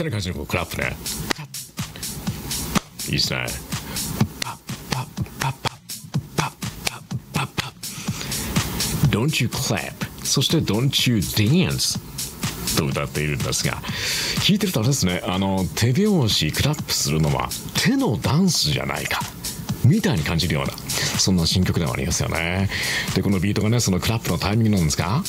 ってな感じのクラップね。いいですね。パッパッパッパッパッパッパッパッ Don't you clap そして Don't you dance と歌っているんですが、聞いてるとあれですね、手拍子クラップするのは手のダンスじゃないかみたいに感じるような、そんな新曲ではありますよね。でこのビートがね、そのクラップのタイミングなんですが、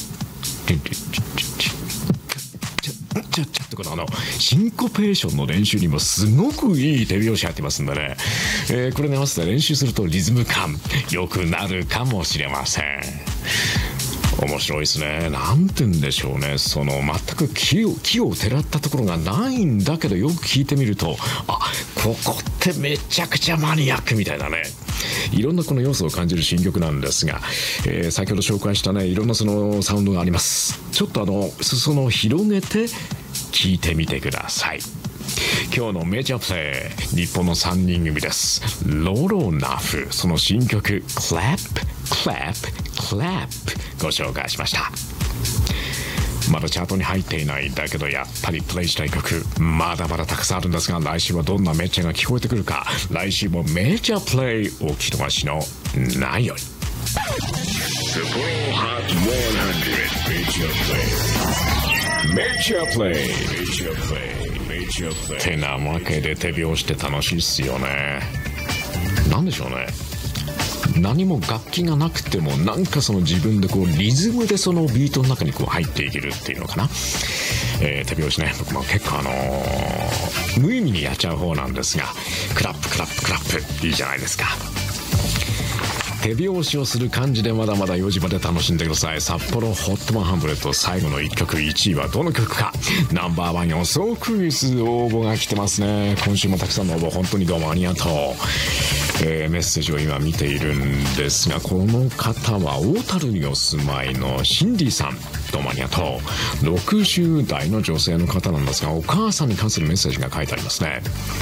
ちょっとこのシンコペーションの練習にもすごくいい手拍子入ってますんでね、これに合わせて練習するとリズム感良くなるかもしれません。面白いですね。なんて言うんでしょうね、その全く木をてらったところがないんだけど、よく聞いてみると、あ、ここってめちゃくちゃマニアックみたいなね、いろんなこの要素を感じる新曲なんですが、先ほど紹介したね、いろんなそのサウンドがあります。ちょっと裾野を広げて聞いてみてください。今日のメジャープレイ、日本の3人組です。ロロナフ、その新曲 Clap Clap Clap ご紹介しました。まだチャートに入っていないだけど、やっぱりプレイしたい曲まだまだたくさんあるんですが、来週はどんなメジャーが聞こえてくるか、来週もメジャープレイお聞き逃しのないように。メジャープレイてなわけで、手拍子って楽しいっすよね。なんでしょうね、何も楽器がなくてもなんかその自分でこうリズムでそのビートの中にこう入っていけるっていうのかな。手拍子ね、僕も結構無意味にやっちゃう方なんですが、クラップクラップクラップいいじゃないですか。手拍子をする感じでまだまだ4時まで楽しんでください。札幌ホット100最後の1曲、1位はどの曲か、ナンバーワン予想クイズ応募が来てますね。今週もたくさんの応募本当にどうもありがとう。メッセージを今見ているんですが、この方は小樽にお住まいのシンディさん、どうもありがとう。60代の女性の方なんですが、お母さんに関するメッセージが書いてありますね。